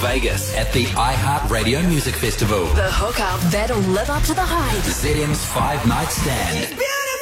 Vegas at the iHeartRadio Music Festival. The hookup that'll live up to the hype. ZM's 5-night stand.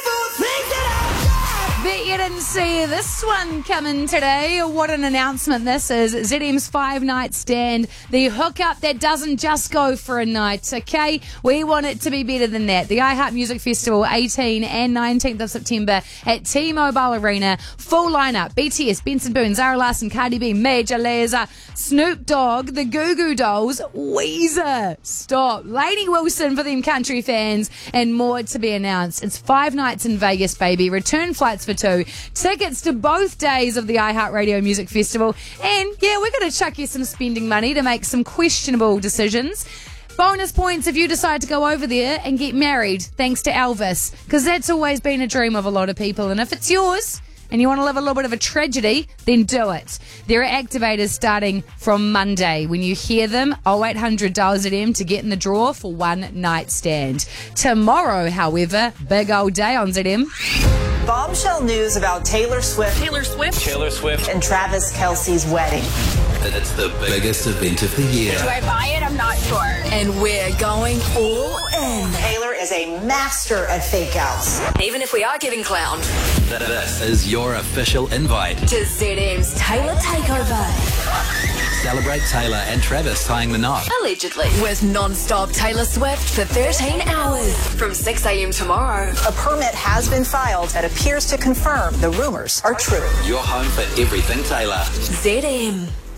Bet you didn't see this one coming today. What an announcement this is. ZM's 5-night stand. The hookup that doesn't just go for a night, okay? We want it to be better than that. The iHeart Music Festival, 18th and 19th of September at T-Mobile Arena. Full lineup. BTS, Benson Boone, Zara Larsson, Cardi B, Major Lazer, Snoop Dogg, the Goo Goo Dolls, Weezer, stop, Lainey Wilson for them country fans, and more to be announced. It's 5 nights in Vegas, baby. Return flights for 2. Tickets to both days of the iHeartRadio Music Festival. And yeah, we're going to chuck you some spending money to make some questionable decisions. Bonus points if you decide to go over there and get married, thanks to Elvis, because that's always been a dream of a lot of people. And if it's yours and you want to live a little bit of a tragedy, then do it. There are activators starting from Monday. When you hear them, 0800 ZM to get in the draw for one night stand. Tomorrow, however, big old day on ZM. Bombshell news about Taylor Swift and Travis Kelce's wedding. It's the biggest event of the year. Do I buy it? I'm not sure. And we're going all in. Taylor is a master at fake outs. Even if we are giving clown. This is your official invite. To ZM's Taylor Takeover. Celebrate Taylor and Travis tying the knot. Allegedly. With non-stop Taylor Swift for 13 hours. From 6 a.m. tomorrow. A permit has been filed that appears to confirm the rumors are true. Your home for everything Taylor. ZM.